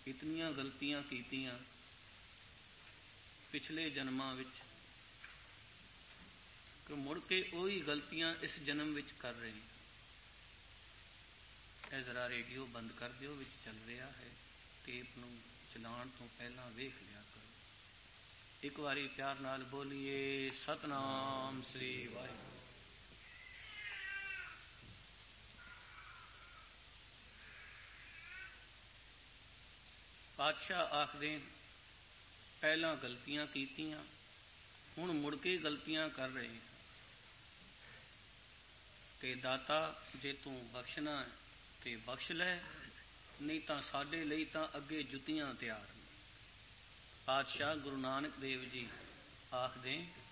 ਇਤਨੀਆਂ ਗਲਤੀਆਂ ਕੀਤੀਆਂ ਪਿਛਲੇ ਜਨਮਾਂ ਵਿੱਚ ਕਿ ਮੁੜ ਕੇ ਉਹੀ ਗਲਤੀਆਂ ਇਸ ਜਨਮ ਵਿੱਚ ਕਰ ਰਹੇ। ਇਹ ਜ਼ਰਾ ਰੇਡੀਓ ਬੰਦ ਕਰ ਦਿਓ, ਵਿੱਚ ਚੱਲ ਰਿਹਾ ਹੈ, ਟੇਪ ਨੂੰ ਚਲਾਉਣ ਤੋਂ ਪਹਿਲਾਂ ਵੇਖ ਲਿਆ ਕਰੋ। ਇੱਕ ਵਾਰੀ ਪਿਆਰ ਨਾਲ ਬੋਲੀਏ ਸਤਨਾਮ ਸ੍ਰੀ ਵਾਹਿਗੁਰੂ। ਪਾਤਸ਼ਾਹ ਆਖਦੇ ਪਹਿਲਾਂ ਗਲਤੀਆਂ ਕੀਤੀਆਂ, ਹੁਣ ਮੁੜ ਕੇ ਗਲਤੀਆਂ ਕਰ ਰਹੇ। ਤੇ ਦਾਤਾ ਜੇ ਤੂੰ ਬਖਸ਼ਣਾ ਹੈ ਤੇ ਬਖਸ਼ ਲੈ, ਨਹੀਂ ਤਾਂ ਸਾਡੇ ਲਈ ਤਾਂ ਅੱਗੇ ਜੁੱਤੀਆਂ ਤਿਆਰ ਨੇ। ਪਾਤਸ਼ਾਹ ਗੁਰੂ ਨਾਨਕ ਦੇਵ ਜੀ ਆਖਦੇ